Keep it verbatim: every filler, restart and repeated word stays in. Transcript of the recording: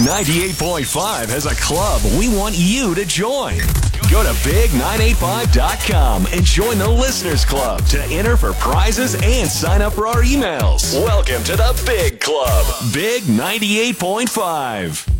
ninety-eight point five has a club we want you to join. Go to big nine eight five dot com and join the Listeners Club to enter for prizes and sign up for our emails. Welcome to the Big Club. Big ninety-eight point five.